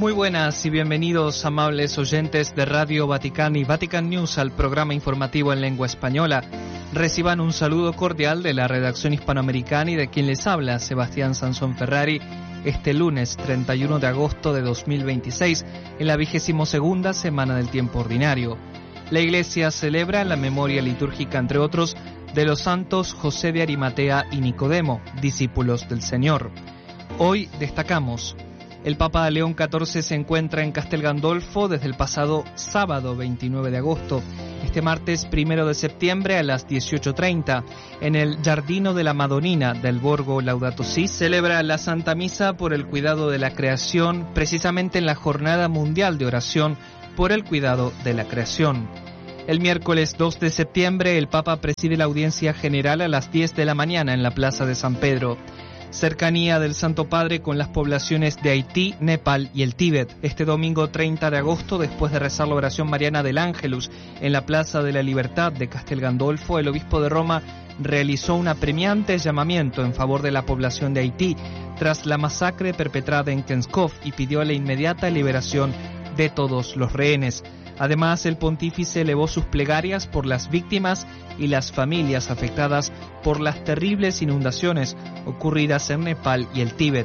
Muy buenas y bienvenidos, amables oyentes de Radio Vaticano y Vatican News, al programa informativo en lengua española. Reciban un saludo cordial de la redacción hispanoamericana y de quien les habla, Sebastián Sansón Ferrari, este lunes 31 de agosto de 2026, en la 22ª semana del tiempo ordinario. La Iglesia celebra la memoria litúrgica, entre otros, de los santos José de Arimatea y Nicodemo, discípulos del Señor. Hoy destacamos: el Papa León XIV se encuentra en Castel Gandolfo desde el pasado sábado 29 de agosto. Este martes 1 de septiembre a las 18:30, en el Giardino de la Madonnina del Borgo Laudato Si, celebra la Santa Misa por el cuidado de la creación, precisamente en la Jornada Mundial de Oración por el cuidado de la creación. El miércoles 2 de septiembre, el Papa preside la audiencia general a las 10 de la mañana en la Plaza de San Pedro. Cercanía del Santo Padre con las poblaciones de Haití, Nepal y el Tíbet. Este domingo 30 de agosto, después de rezar la oración mariana del Ángelus en la Plaza de la Libertad de Castel Gandolfo, el obispo de Roma realizó un apremiante llamamiento en favor de la población de Haití tras la masacre perpetrada en Kenskov y pidió la inmediata liberación de todos los rehenes. Además, el pontífice elevó sus plegarias por las víctimas y las familias afectadas por las terribles inundaciones ocurridas en Nepal y el Tíbet.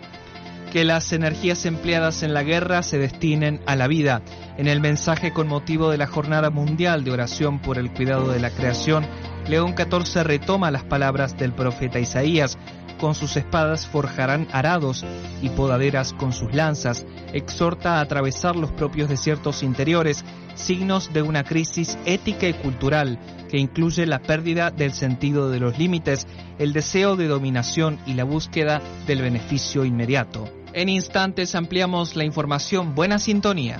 Que las energías empleadas en la guerra se destinen a la vida. En el mensaje con motivo de la Jornada Mundial de Oración por el Cuidado de la Creación, León XIV retoma las palabras del profeta Isaías: con sus espadas forjarán arados y podaderas con sus lanzas. Exhorta a atravesar los propios desiertos interiores, signos de una crisis ética y cultural que incluye la pérdida del sentido de los límites, el deseo de dominación y la búsqueda del beneficio inmediato. En instantes ampliamos la información. Buena sintonía.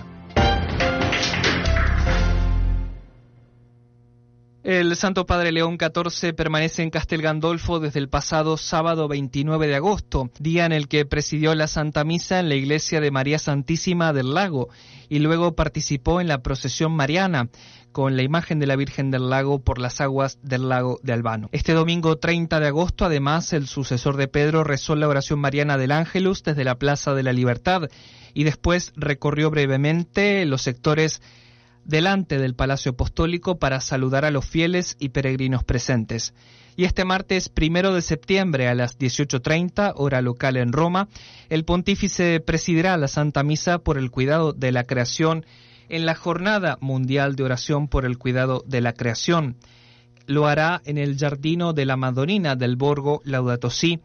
El Santo Padre León XIV permanece en Castel Gandolfo desde el pasado sábado 29 de agosto, día en el que presidió la Santa Misa en la iglesia de María Santísima del Lago y luego participó en la procesión mariana con la imagen de la Virgen del Lago por las aguas del lago de Albano. Este domingo 30 de agosto, además, el sucesor de Pedro rezó la oración mariana del Ángelus desde la Plaza de la Libertad y después recorrió brevemente los sectores delante del Palacio Apostólico para saludar a los fieles y peregrinos presentes. Y este martes 1 de septiembre a las 18:30, hora local en Roma, el pontífice presidirá la Santa Misa por el cuidado de la creación en la Jornada Mundial de Oración por el Cuidado de la Creación. Lo hará en el Giardino de la Madonnina del Borgo Laudato Si,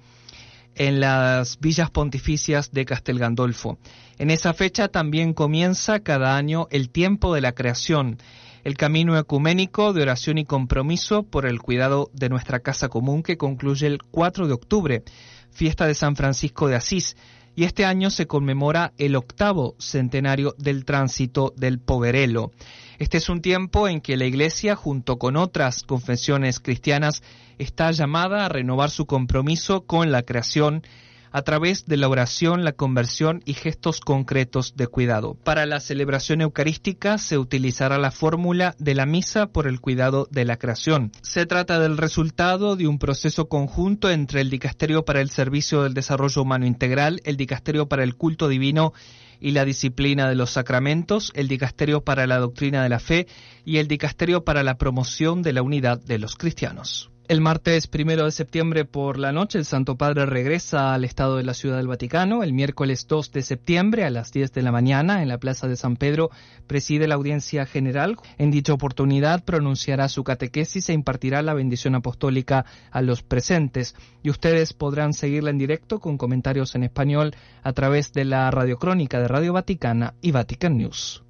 en las villas pontificias de Castel Gandolfo. En esa fecha también comienza cada año el tiempo de la creación, el camino ecuménico de oración y compromiso por el cuidado de nuestra casa común, que concluye el 4 de octubre, fiesta de San Francisco de Asís, y este año se conmemora el 8º centenario del tránsito del Poverello. Este es un tiempo en que la Iglesia, junto con otras confesiones cristianas, está llamada a renovar su compromiso con la creación a través de la oración, la conversión y gestos concretos de cuidado. Para la celebración eucarística se utilizará la fórmula de la misa por el cuidado de la creación. Se trata del resultado de un proceso conjunto entre el Dicasterio para el Servicio del Desarrollo Humano Integral, el Dicasterio para el Culto Divino y la Disciplina de los Sacramentos, el Dicasterio para la Doctrina de la Fe y el Dicasterio para la Promoción de la Unidad de los Cristianos. El martes 1 de septiembre por la noche, el Santo Padre regresa al Estado de la Ciudad del Vaticano. El miércoles 2 de septiembre a las 10 de la mañana, en la Plaza de San Pedro, preside la audiencia general. En dicha oportunidad pronunciará su catequesis e impartirá la bendición apostólica a los presentes. Y ustedes podrán seguirla en directo con comentarios en español a través de la radiocrónica de Radio Vaticana y Vatican News.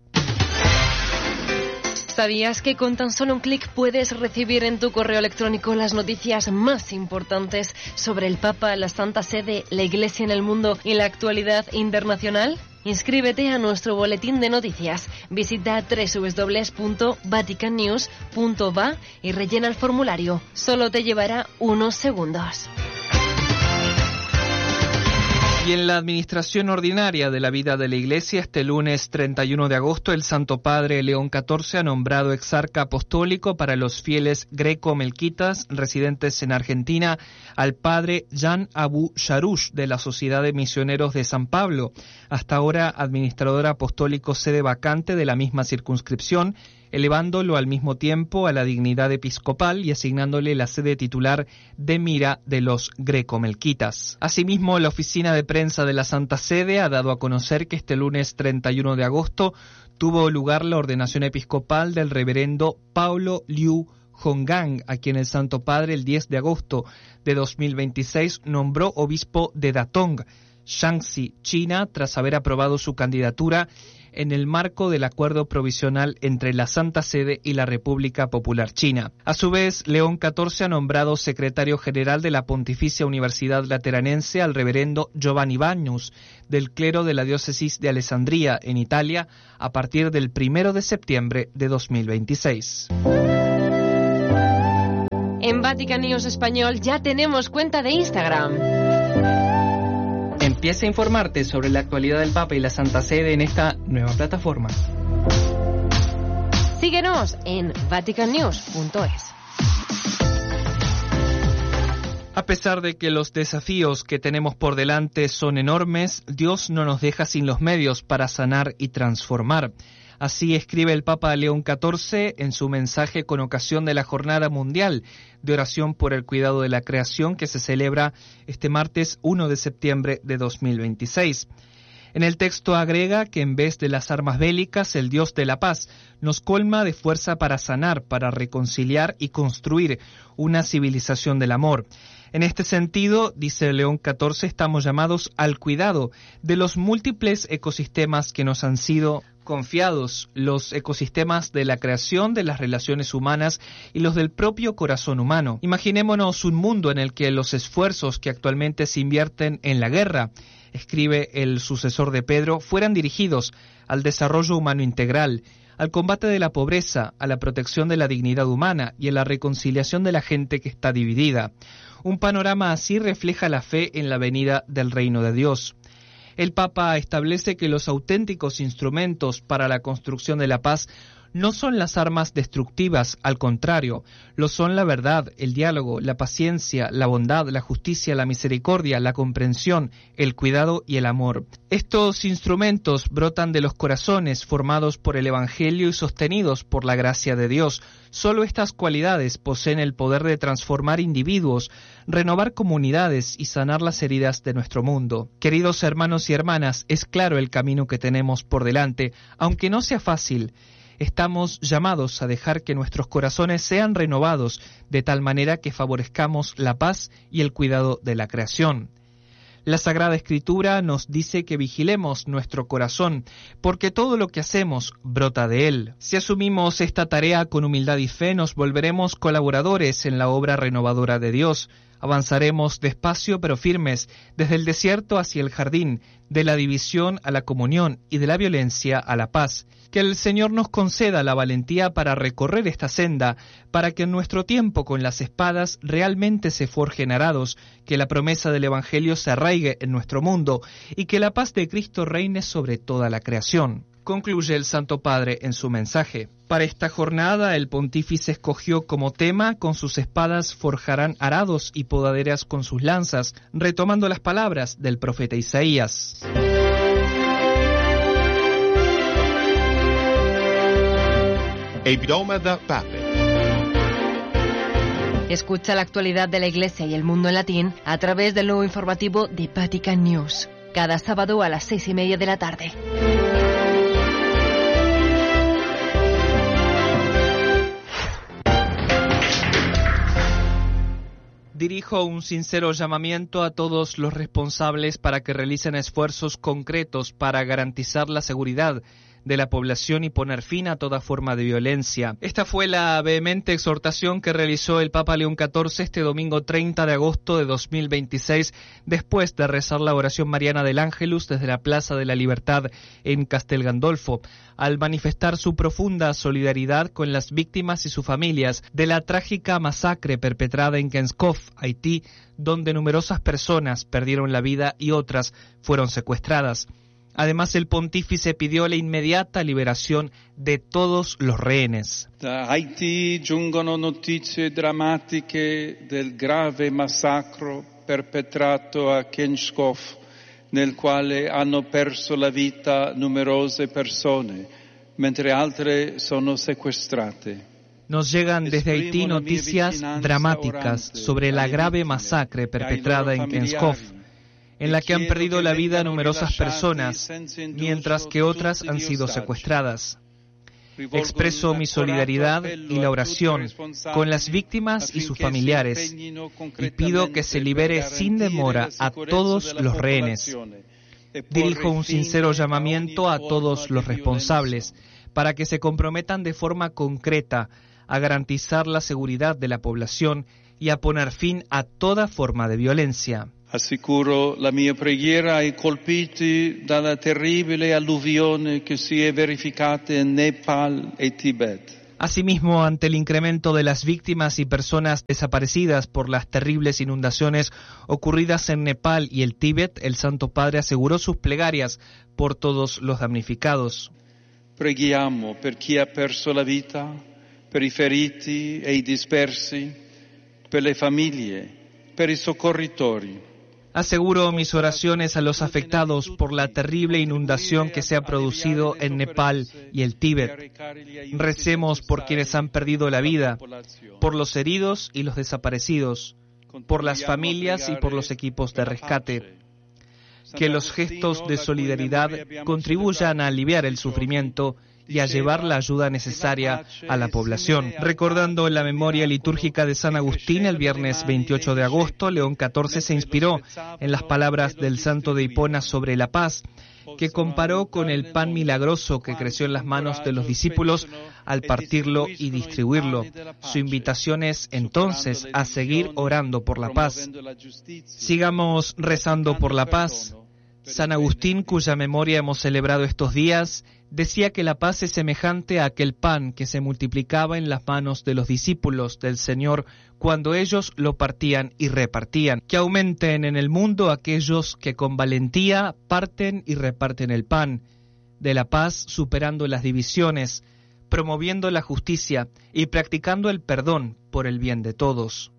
¿Sabías que con tan solo un clic puedes recibir en tu correo electrónico las noticias más importantes sobre el Papa, la Santa Sede, la Iglesia en el mundo y la actualidad internacional? Inscríbete a nuestro boletín de noticias. Visita www.vaticannews.va y rellena el formulario. Solo te llevará unos segundos. Y en la administración ordinaria de la vida de la Iglesia, este lunes 31 de agosto, el Santo Padre León XIV ha nombrado exarca apostólico para los fieles greco-melquitas residentes en Argentina al Padre Jan Abu Sharush de la Sociedad de Misioneros de San Pablo, hasta ahora administrador apostólico sede vacante de la misma circunscripción, elevándolo al mismo tiempo a la dignidad episcopal y asignándole la sede titular de Mira de los greco-melquitas. Asimismo, la oficina de prensa de la Santa Sede ha dado a conocer que este lunes 31 de agosto tuvo lugar la ordenación episcopal del reverendo Paulo Liu Honggang, a quien el Santo Padre el 10 de agosto de 2026 nombró obispo de Datong, Shaanxi, China, tras haber aprobado su candidatura en el marco del acuerdo provisional entre la Santa Sede y la República Popular China. A su vez, León XIV ha nombrado secretario general de la Pontificia Universidad Lateranense al reverendo Giovanni Bagnus, del clero de la diócesis de Alessandria, en Italia, a partir del 1 de septiembre de 2026. En Vatican News Español ya tenemos cuenta de Instagram. Empieza a informarte sobre la actualidad del Papa y la Santa Sede en esta nueva plataforma. Síguenos en vaticannews.es. A pesar de que los desafíos que tenemos por delante son enormes, Dios no nos deja sin los medios para sanar y transformar. Así escribe el Papa León XIV en su mensaje con ocasión de la Jornada Mundial de Oración por el Cuidado de la Creación, que se celebra este martes 1 de septiembre de 2026. En el texto agrega que en vez de las armas bélicas, el Dios de la paz nos colma de fuerza para sanar, para reconciliar y construir una civilización del amor. En este sentido, dice León XIV, estamos llamados al cuidado de los múltiples ecosistemas que nos han sido confiados, los ecosistemas de la creación, de las relaciones humanas y los del propio corazón humano. Imaginémonos un mundo en el que los esfuerzos que actualmente se invierten en la guerra, escribe el sucesor de Pedro, fueran dirigidos al desarrollo humano integral, al combate de la pobreza, a la protección de la dignidad humana y a la reconciliación de la gente que está dividida. Un panorama así refleja la fe en la venida del reino de Dios. El Papa establece que los auténticos instrumentos para la construcción de la paz no son las armas destructivas, al contrario, lo son la verdad, el diálogo, la paciencia, la bondad, la justicia, la misericordia, la comprensión, el cuidado y el amor. Estos instrumentos brotan de los corazones formados por el Evangelio y sostenidos por la gracia de Dios. Solo estas cualidades poseen el poder de transformar individuos, renovar comunidades y sanar las heridas de nuestro mundo. Queridos hermanos y hermanas, es claro el camino que tenemos por delante, aunque no sea fácil. Estamos llamados a dejar que nuestros corazones sean renovados de tal manera que favorezcamos la paz y el cuidado de la creación. La Sagrada Escritura nos dice que vigilemos nuestro corazón, porque todo lo que hacemos brota de él. Si asumimos esta tarea con humildad y fe, nos volveremos colaboradores en la obra renovadora de Dios. Avanzaremos despacio pero firmes, desde el desierto hacia el jardín, de la división a la comunión y de la violencia a la paz. Que el Señor nos conceda la valentía para recorrer esta senda, para que en nuestro tiempo con las espadas realmente se forjen arados, que la promesa del Evangelio se arraigue en nuestro mundo y que la paz de Cristo reine sobre toda la creación. Concluye el Santo Padre en su mensaje. Para esta jornada, el pontífice escogió como tema: con sus espadas forjarán arados y podaderas con sus lanzas, retomando las palabras del profeta Isaías. Escucha la actualidad de la Iglesia y el mundo en latín a través del nuevo informativo de Vatican News, cada sábado a las 6:30 de la tarde. Dirijo un sincero llamamiento a todos los responsables para que realicen esfuerzos concretos para garantizar la seguridad de la población y poner fin a toda forma de violencia. Esta fue la vehemente exhortación que realizó el Papa León XIV este domingo 30 de agosto de 2026, después de rezar la oración mariana del Ángelus desde la Plaza de la Libertad en Castel Gandolfo, al manifestar su profunda solidaridad con las víctimas y sus familias de la trágica masacre perpetrada en Kenskov, Haití, donde numerosas personas perdieron la vida y otras fueron secuestradas. Además, el pontífice pidió la inmediata liberación de todos los rehenes. Da Haitì giungono notizie drammatiche del grave massacro perpetrato a Kenskov, nel quale hanno perso la vita numerose persone, mentre altre sono sequestrate. Nos llegan desde Haití noticias dramáticas sobre la grave masacre perpetrada en Kenskov, en la que han perdido la vida numerosas personas, mientras que otras han sido secuestradas. Expreso mi solidaridad y la oración con las víctimas y sus familiares y pido que se libere sin demora a todos los rehenes. Dirijo un sincero llamamiento a todos los responsables para que se comprometan de forma concreta a garantizar la seguridad de la población y a poner fin a toda forma de violencia. Assicuro la mia preghiera ai colpiti dalla terribile alluvione che si è verificata in Nepal e Tibet. Asimismo, ante el incremento de las víctimas y personas desaparecidas por las terribles inundaciones ocurridas en Nepal y el Tíbet, el Santo Padre aseguró sus plegarias por todos los damnificados. Preghiamo per chi ha perso la vita, per i feriti e i dispersi, per le famiglie, per i soccorritori. Aseguro mis oraciones a los afectados por la terrible inundación que se ha producido en Nepal y el Tíbet. Recemos por quienes han perdido la vida, por los heridos y los desaparecidos, por las familias y por los equipos de rescate. Que los gestos de solidaridad contribuyan a aliviar el sufrimiento y a llevar la ayuda necesaria a la población. Recordando la memoria litúrgica de San Agustín, el viernes 28 de agosto, León XIV se inspiró en las palabras del santo de Hipona sobre la paz, que comparó con el pan milagroso que creció en las manos de los discípulos al partirlo y distribuirlo. Su invitación es entonces a seguir orando por la paz. Sigamos rezando por la paz. San Agustín, cuya memoria hemos celebrado estos días, decía que la paz es semejante a aquel pan que se multiplicaba en las manos de los discípulos del Señor cuando ellos lo partían y repartían. Que aumenten en el mundo aquellos que con valentía parten y reparten el pan de la paz, superando las divisiones, promoviendo la justicia y practicando el perdón por el bien de todos.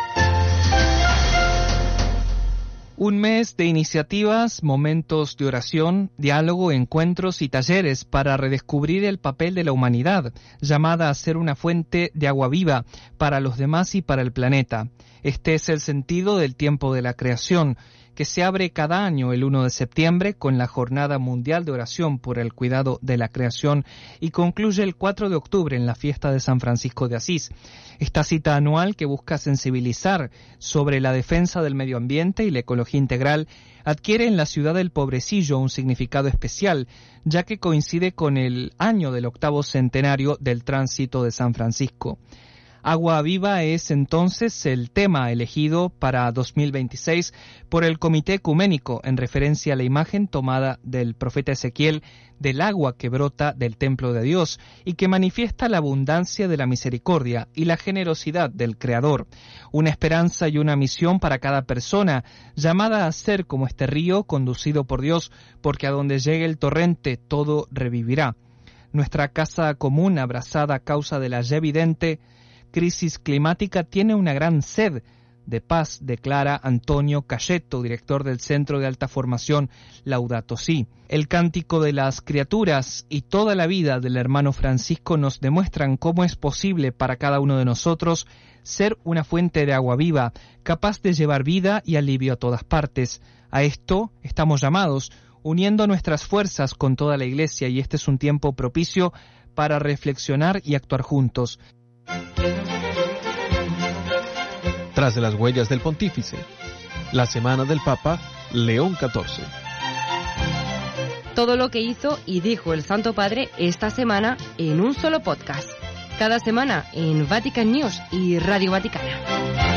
Un mes de iniciativas, momentos de oración, diálogo, encuentros y talleres para redescubrir el papel de la humanidad, llamada a ser una fuente de agua viva para los demás y para el planeta. Este es el sentido del tiempo de la creación, que se abre cada año el 1 de septiembre con la Jornada Mundial de Oración por el Cuidado de la Creación y concluye el 4 de octubre en la fiesta de San Francisco de Asís. Esta cita anual, que busca sensibilizar sobre la defensa del medio ambiente y la ecología integral, adquiere en la ciudad del Pobrecillo un significado especial, ya que coincide con el año del 8º centenario del tránsito de San Francisco. Agua Viva es entonces el tema elegido para 2026 por el Comité Ecuménico en referencia a la imagen tomada del profeta Ezequiel del agua que brota del templo de Dios y que manifiesta la abundancia de la misericordia y la generosidad del Creador. Una esperanza y una misión para cada persona, llamada a ser como este río conducido por Dios, porque a donde llegue el torrente todo revivirá. Nuestra casa común, abrazada a causa de la ya evidente crisis climática, tiene una gran sed de paz, declara Antonio Cayeto, director del Centro de Alta Formación Laudato Si. El cántico de las criaturas y toda la vida del hermano Francisco nos demuestran cómo es posible para cada uno de nosotros ser una fuente de agua viva, capaz de llevar vida y alivio a todas partes. A esto estamos llamados, uniendo nuestras fuerzas con toda la Iglesia, y este es un tiempo propicio para reflexionar y actuar juntos. Tras de las huellas del Pontífice, la semana del Papa León XIV. todo lo que hizo y dijo el Santo Padre esta semana en un solo podcast. Cada semana en Vatican News y Radio Vaticana.